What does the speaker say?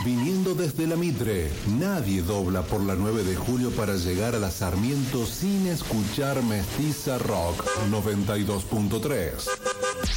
Viniendo desde la Mitre, nadie dobla por la 9 de julio para llegar a la Sarmiento sin escuchar Mestiza Rock 92.3.